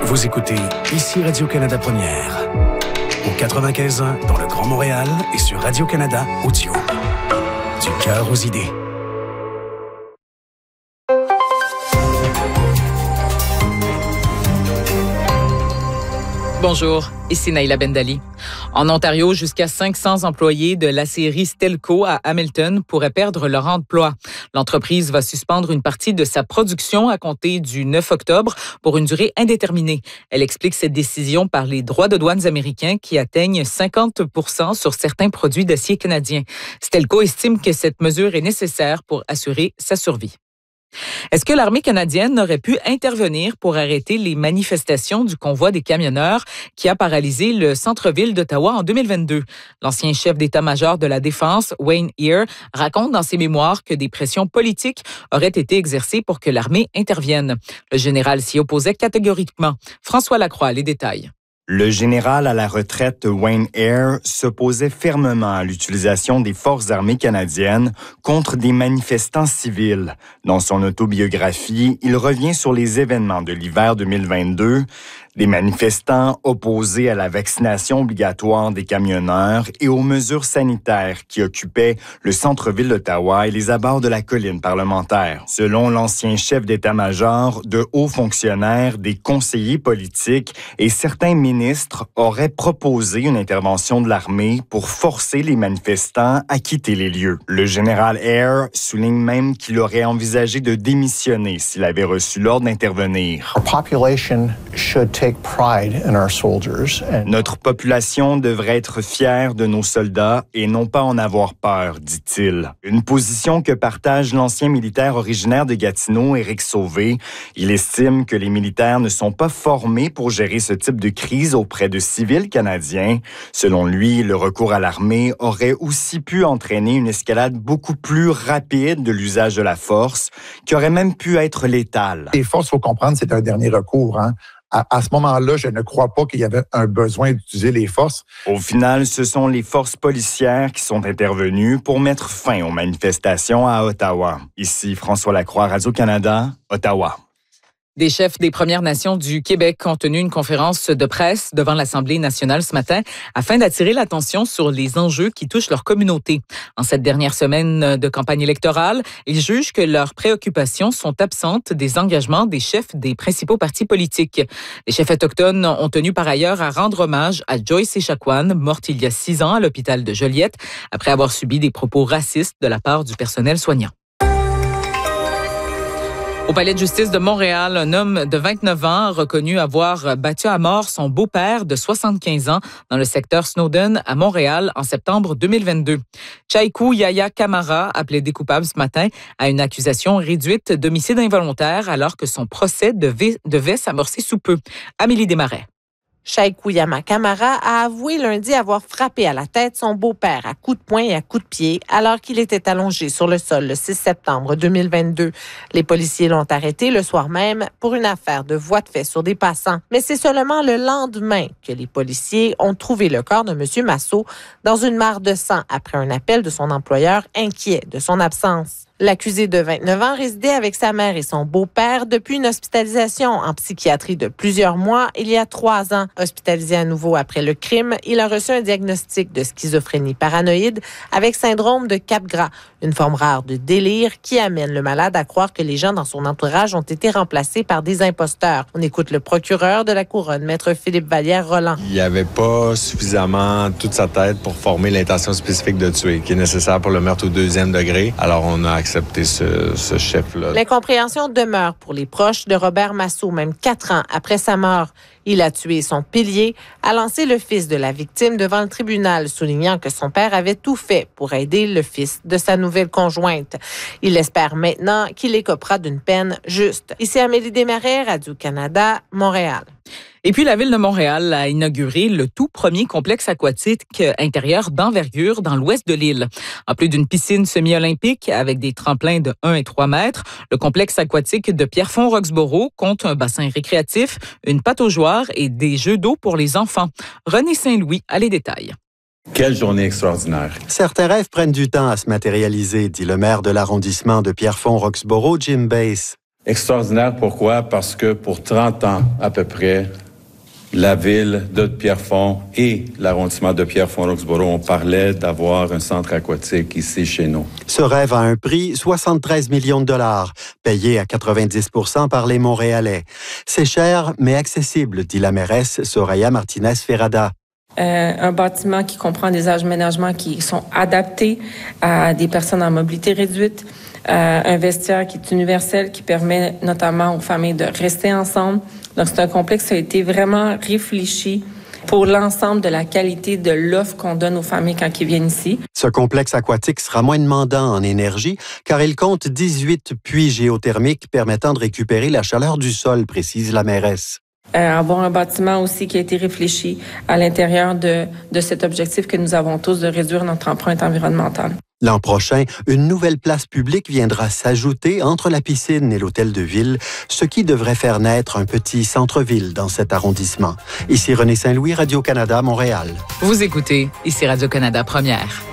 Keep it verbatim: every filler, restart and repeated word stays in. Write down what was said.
Vous écoutez ici Radio-Canada Première. Au quatre-vingt-quinze ans dans le Grand Montréal et sur Radio-Canada Audio. Du cœur aux idées. Bonjour, ici Naïla Bendali. En Ontario, jusqu'à cinq cents employés de l'aciérie Stelco à Hamilton pourraient perdre leur emploi. L'entreprise va suspendre une partie de sa production à compter du neuf octobre pour une durée indéterminée. Elle explique cette décision par les droits de douane américains qui atteignent cinquante pour cent sur certains produits d'acier canadiens. Stelco estime que cette mesure est nécessaire pour assurer sa survie. Est-ce que l'armée canadienne aurait pu intervenir pour arrêter les manifestations du convoi des camionneurs qui a paralysé le centre-ville d'Ottawa en deux mille vingt-deux? L'ancien chef d'état-major de la Défense, Wayne Eyre, raconte dans ses mémoires que des pressions politiques auraient été exercées pour que l'armée intervienne. Le général s'y opposait catégoriquement. François Lacroix, les détails. Le général à la retraite Wayne Eyre s'opposait fermement à l'utilisation des forces armées canadiennes contre des manifestants civils. Dans son autobiographie, il revient sur les événements de l'hiver deux mille vingt-deux, des manifestants opposés à la vaccination obligatoire des camionneurs et aux mesures sanitaires qui occupaient le centre-ville d'Ottawa et les abords de la colline parlementaire. Selon l'ancien chef d'état-major, de hauts fonctionnaires, des conseillers politiques et certains ministres auraient proposé une intervention de l'armée pour forcer les manifestants à quitter les lieux. Le général Eyre souligne même qu'il aurait envisagé de démissionner s'il avait reçu l'ordre d'intervenir. Our population should take pride in our soldiers. And... Notre population devrait être fière de nos soldats et non pas en avoir peur, dit-il. Une position que partage l'ancien militaire originaire de Gatineau, Éric Sauvé. Il estime que les militaires ne sont pas formés pour gérer ce type de crise auprès de civils canadiens. Selon lui, le recours à l'armée aurait aussi pu entraîner une escalade beaucoup plus rapide de l'usage de la force, qui aurait même pu être létale. Les forces, il faut comprendre, c'est un dernier recours, hein. À, à ce moment-là, je ne crois pas qu'il y avait un besoin d'utiliser les forces. Au final, ce sont les forces policières qui sont intervenues pour mettre fin aux manifestations à Ottawa. Ici François Lacroix, Radio-Canada, Ottawa. Des chefs des Premières Nations du Québec ont tenu une conférence de presse devant l'Assemblée nationale ce matin afin d'attirer l'attention sur les enjeux qui touchent leur communauté. En cette dernière semaine de campagne électorale, ils jugent que leurs préoccupations sont absentes des engagements des chefs des principaux partis politiques. Les chefs autochtones ont tenu par ailleurs à rendre hommage à Joyce Echaquan, morte il y a six ans à l'hôpital de Joliette, après avoir subi des propos racistes de la part du personnel soignant. Au palais de justice de Montréal, un homme de vingt-neuf ans a reconnu avoir battu à mort son beau-père de soixante-quinze ans dans le secteur Snowden à Montréal en septembre deux mille vingt-deux. Chaikou Yaya Camara a plaidé coupable ce matin à une accusation réduite d'homicide involontaire alors que son procès devait, devait s'amorcer sous peu. Amélie Desmarais. Chaikou Yaya Camara a avoué lundi avoir frappé à la tête son beau-père à coups de poing et à coups de pied alors qu'il était allongé sur le sol le six septembre deux mille vingt-deux. Les policiers l'ont arrêté le soir même pour une affaire de voie de fait sur des passants. Mais c'est seulement le lendemain que les policiers ont trouvé le corps de M. Massot dans une mare de sang après un appel de son employeur inquiet de son absence. L'accusé de vingt-neuf ans résidait avec sa mère et son beau-père depuis une hospitalisation en psychiatrie de plusieurs mois il y a trois ans. Hospitalisé à nouveau après le crime, il a reçu un diagnostic de schizophrénie paranoïde avec syndrome de Capgras, une forme rare de délire qui amène le malade à croire que les gens dans son entourage ont été remplacés par des imposteurs. On écoute le procureur de la Couronne, Maître Philippe Vallière-Roland. Il n'y avait pas suffisamment toute sa tête pour former l'intention spécifique de tuer, qui est nécessaire pour le meurtre au deuxième degré. Alors, on a accepter ce, ce chef-là. L'incompréhension demeure pour les proches de Robert Massot, même quatre ans après sa mort. Il a tué son pilier, a lancé le fils de la victime devant le tribunal, soulignant que son père avait tout fait pour aider le fils de sa nouvelle conjointe. Il espère maintenant qu'il écopera d'une peine juste. Ici Amélie Desmarais, Radio-Canada, Montréal. Et puis, la Ville de Montréal a inauguré le tout premier complexe aquatique intérieur d'envergure dans l'ouest de l'île. En plus d'une piscine semi-olympique avec des tremplins de un et trois mètres, le complexe aquatique de Pierrefonds-Roxboro compte un bassin récréatif, une pataugeoire et des jeux d'eau pour les enfants. René Saint-Louis a les détails. Quelle journée extraordinaire. Certains rêves prennent du temps à se matérialiser, dit le maire de l'arrondissement de Pierrefonds-Roxboro, Jim Bass. Extraordinaire, pourquoi? Parce que pour trente ans à peu près, la ville de Pierrefonds et l'arrondissement de Pierrefonds-Roxboro, on parlait d'avoir un centre aquatique ici chez nous. Ce rêve a un prix, soixante-treize millions de dollars, payé à quatre-vingt-dix pour cent par les Montréalais. C'est cher, mais accessible, dit la mairesse Soraya Martinez-Ferrada. Euh, un bâtiment qui comprend des aménagements qui sont adaptés à des personnes en mobilité réduite, euh, un vestiaire qui est universel, qui permet notamment aux familles de rester ensemble. Donc, c'est un complexe qui a été vraiment réfléchi pour l'ensemble de la qualité de l'offre qu'on donne aux familles quand ils viennent ici. Ce complexe aquatique sera moins demandant en énergie car il compte dix-huit puits géothermiques permettant de récupérer la chaleur du sol, précise la mairesse. Euh, avoir un bâtiment aussi qui a été réfléchi à l'intérieur de, de cet objectif que nous avons tous de réduire notre empreinte environnementale. L'an prochain, une nouvelle place publique viendra s'ajouter entre la piscine et l'hôtel de ville, ce qui devrait faire naître un petit centre-ville dans cet arrondissement. Ici René Saint-Louis, Radio-Canada, Montréal. Vous écoutez, ici Radio-Canada Première.